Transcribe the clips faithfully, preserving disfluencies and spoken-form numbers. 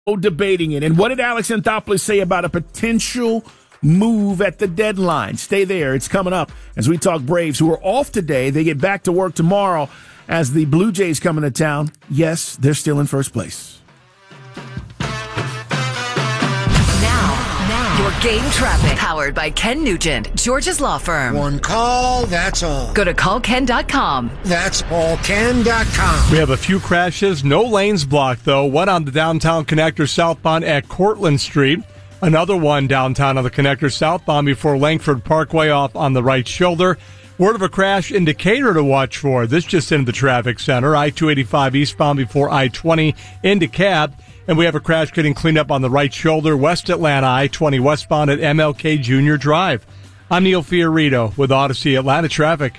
debating it. And what did Alex Anthopoulos say about a potential move at the deadline? Stay there. It's coming up as we talk Braves, who are off today. They get back to work tomorrow as the Blue Jays come into town. Yes, they're still in first place. Your game traffic, powered by Ken Nugent, George's Law Firm. One call, that's all. Go to call ken dot com. That's all ken dot com. We have a few crashes. No lanes blocked, though. One on the downtown connector southbound at Cortlandt Street. Another one downtown on the connector southbound before Langford Parkway off on the right shoulder. Word of a crash in Decatur to watch for. This just into the traffic center. I two eighty-five eastbound before I twenty into Cab. And we have a crash getting cleaned up on the right shoulder, West Atlanta, I twenty westbound at M L K Junior Drive. I'm Neil Fiorito with Odyssey Atlanta Traffic.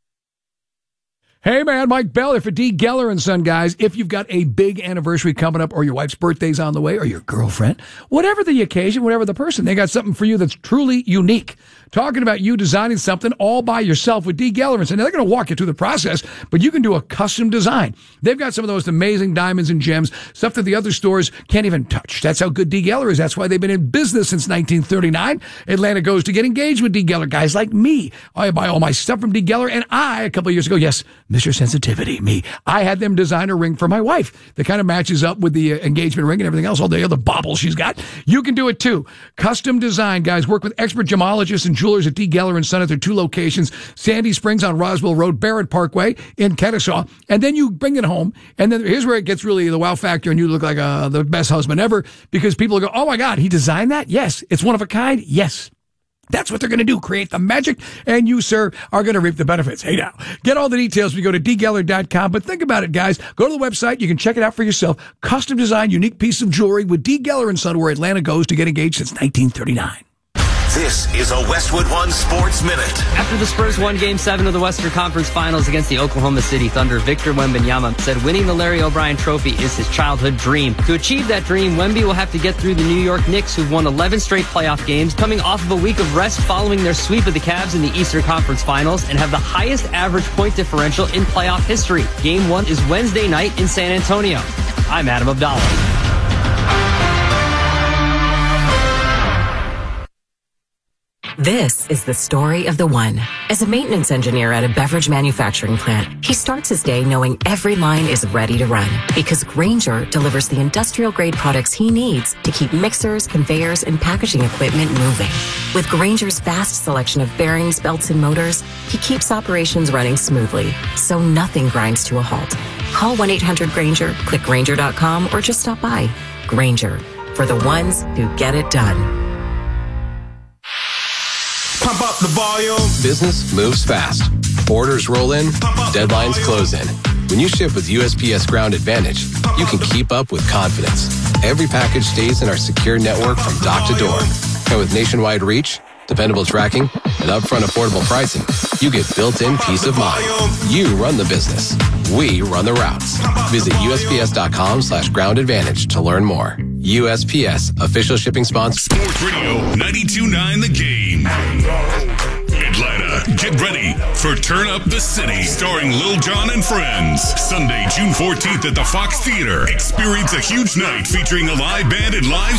Hey, man, Mike Bell here for D. Geller and Son, guys. If you've got a big anniversary coming up or your wife's birthday's on the way or your girlfriend, whatever the occasion, whatever the person, they got something for you that's truly unique. Talking about you designing something all by yourself with D. Geller and Son. Now, they're going to walk you through the process, but you can do a custom design. They've got some of the most amazing diamonds and gems, stuff that the other stores can't even touch. That's how good D. Geller is. That's why they've been in business since nineteen thirty-nine. Atlanta goes to get engaged with D. Geller. Guys like me, I buy all my stuff from D. Geller, and I, a couple of years ago, yes, Mister Sensitivity, me, I had them design a ring for my wife that kind of matches up with the uh, engagement ring and everything else, all the other baubles she's got. You can do it too. Custom design, guys. Work with expert gemologists and jewelers at D. Geller and Son at their two locations, Sandy Springs on Roswell Road, Barrett Parkway in Kennesaw. And then you bring it home. And then here's where it gets really the wow factor, and you look like uh, the best husband ever, because people go, oh my God, he designed that? Yes. It's one of a kind? Yes. That's what they're going to do, create the magic, and you, sir, are going to reap the benefits. Hey, now, get all the details when you go to d geller dot com, but think about it, guys. Go to the website. You can check it out for yourself. Custom design, unique piece of jewelry with D. Geller and Son, where Atlanta goes to get engaged since nineteen thirty-nine. This is a Westwood One Sports Minute. After the Spurs won Game seven of the Western Conference Finals against the Oklahoma City Thunder, Victor Wembanyama said winning the Larry O'Brien Trophy is his childhood dream. To achieve that dream, Wemby will have to get through the New York Knicks, who've won eleven straight playoff games, coming off of a week of rest following their sweep of the Cavs in the Eastern Conference Finals, and have the highest average point differential in playoff history. Game one is Wednesday night in San Antonio. I'm Adam Abdallah. This is the story of the one. As a maintenance engineer at a beverage manufacturing plant, he starts his day knowing every line is ready to run, because Grainger delivers the industrial-grade products he needs to keep mixers, conveyors, and packaging equipment moving. With Grainger's vast selection of bearings, belts, and motors, he keeps operations running smoothly, so nothing grinds to a halt. Call one eight hundred Grainger, click Grainger dot com, or just stop by. Grainger, for the ones who get it done. Pump up the volume. Business moves fast. Orders roll in, deadlines close in. When you ship with U S P S Ground Advantage, you can keep up with confidence. Every package stays in our secure network from dock to door. And with nationwide reach, dependable tracking, and upfront affordable pricing, you get built-in peace of mind. You run the business. We run the routes. Visit U S P S dot com slash ground advantage to learn more. U S P S, official shipping sponsor. Sports Radio ninety-two point nine The Game. Atlanta, get ready for Turn Up the City, starring Lil Jon and Friends. Sunday, June fourteenth at the Fox Theater. Experience a huge night featuring a live band and live